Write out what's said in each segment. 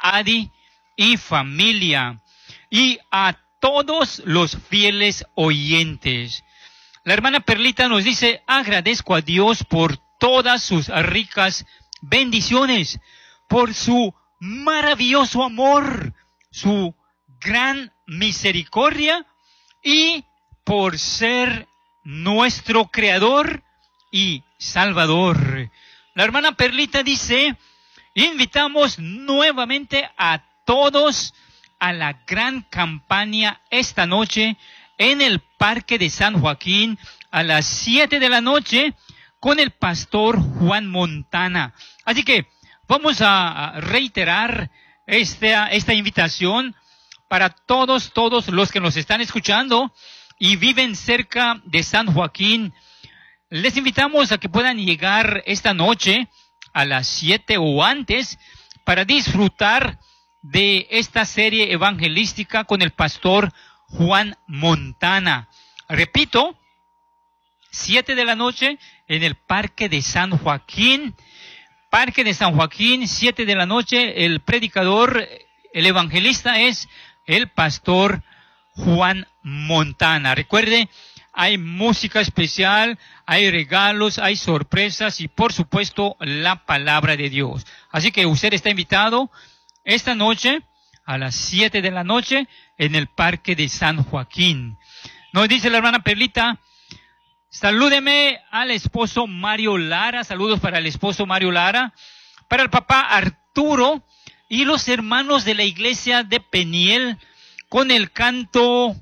Adi y familia, y a todos los fieles oyentes. La hermana Perlita nos dice: agradezco a Dios por todas sus ricas bendiciones, por su maravilloso amor, su gran misericordia y por ser nuestro Creador y Salvador. La hermana Perlita dice: invitamos nuevamente a todos a la gran campaña esta noche en el Parque de San Joaquín a las 7 de la noche con el pastor Juan Montana. Así que vamos a reiterar esta invitación para todos los que nos están escuchando y viven cerca de San Joaquín. Les invitamos a que puedan llegar esta noche a las 7 o antes para disfrutar de esta serie evangelística con el pastor Juan Montana. Repito, 7 de la noche en el Parque de San Joaquín. Parque de San Joaquín, 7 de la noche. El predicador, el evangelista es el pastor Juan Montana. Recuerde, hay música especial, hay regalos, hay sorpresas y por supuesto la palabra de Dios. Así que usted está invitado esta noche a las 7 de la noche en el Parque de San Joaquín. Nos dice la hermana Perlita: salúdeme al esposo Mario Lara. Saludos para el esposo Mario Lara, para el papá Arturo y los hermanos de la iglesia de Peniel con el canto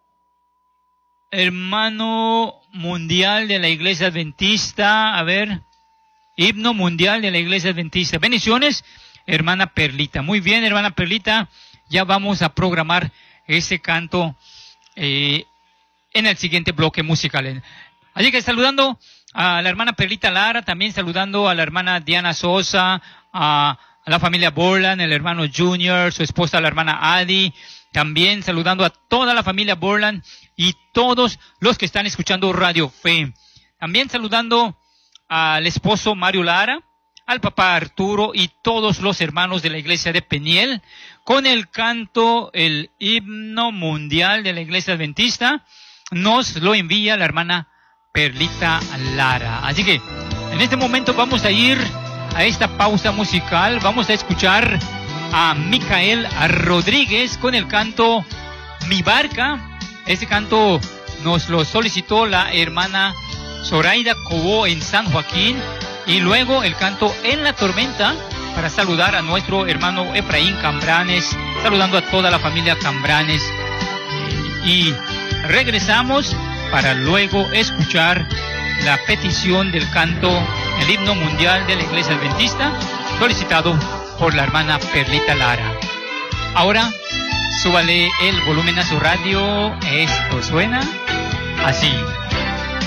Hermano Mundial de la Iglesia Adventista. Himno Mundial de la Iglesia Adventista. Bendiciones, hermana Perlita. Muy bien, hermana Perlita, ya vamos a programar ese canto en el siguiente bloque musical. Así que saludando a la hermana Perlita Lara, también saludando a la hermana Diana Sosa, a la familia Borland, el hermano Junior, su esposa la hermana Adi, también saludando a toda la familia Borland y todos los que están escuchando Radio Fe. También saludando al esposo Mario Lara, al papá Arturo y todos los hermanos de la iglesia de Peniel con el canto, el himno mundial de la iglesia adventista. Nos lo envía la hermana Perlita Lara. Así que en este momento vamos a ir a esta pausa musical. Vamos a escuchar a Micael Rodríguez con el canto Mi Barca. Este canto nos lo solicitó la hermana Zoraida Cobó en San Joaquín. Y luego el canto En la Tormenta para saludar a nuestro hermano Efraín Cambranes, saludando a toda la familia Cambranes. Y regresamos para luego escuchar la petición del canto, el himno mundial de la Iglesia Adventista, solicitado por la hermana Perlita Lara. Ahora, súbale el volumen a su radio. Esto suena así.